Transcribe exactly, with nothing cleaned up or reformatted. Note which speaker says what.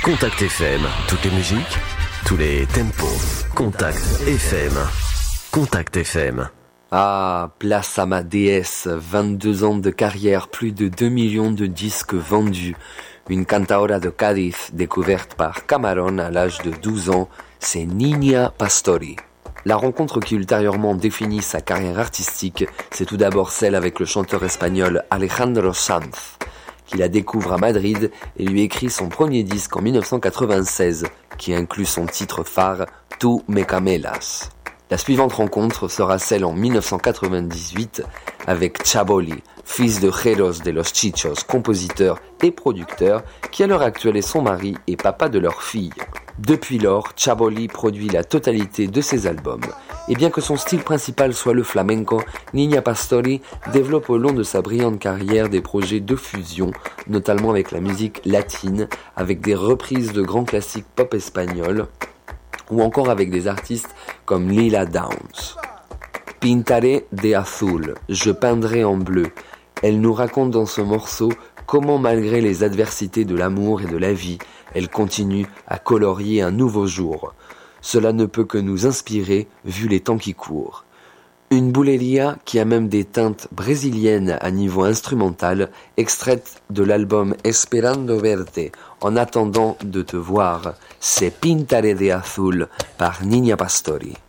Speaker 1: Contact F M, toutes les musiques, tous les tempos. Contact F M. Contact F M.
Speaker 2: Ah, place à ma déesse, vingt-deux ans de carrière, plus de deux millions de disques vendus. Une cantaora de Cádiz découverte par Camarón à l'âge de douze ans, c'est Niña Pastori. La rencontre qui ultérieurement définit sa carrière artistique, c'est tout d'abord celle avec le chanteur espagnol Alejandro Sanz, qui la découvre à Madrid et lui écrit son premier disque en dix-neuf cent quatre-vingt-seize, qui inclut son titre phare « Tu me camelas ». La suivante rencontre sera celle en dix-neuf cent quatre-vingt-dix-huit avec Chaboli, fils de Jeros de los Chichos, compositeur et producteur, qui à l'heure actuelle est son mari et papa de leur fille. Depuis lors, Chaboli produit la totalité de ses albums. Et bien que son style principal soit le flamenco, Niña Pastori développe au long de sa brillante carrière des projets de fusion, notamment avec la musique latine, avec des reprises de grands classiques pop espagnols, ou encore avec des artistes comme Lila Downs. Pintaré de azul, je peindrai en bleu. Elle nous raconte dans ce morceau comment, malgré les adversités de l'amour et de la vie, elle continue à colorier un nouveau jour. Cela ne peut que nous inspirer, vu les temps qui courent. Une bulería qui a même des teintes brésiliennes à niveau instrumental, extraite de l'album Esperando Verte, en attendant de te voir, c'est Pintaré de azul par Niña Pastori.